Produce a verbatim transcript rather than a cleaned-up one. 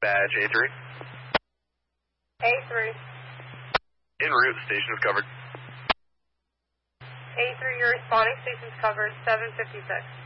Badge A three. A three. En route, station is covered. A three, you're responding, station's covered, seven fifty-six.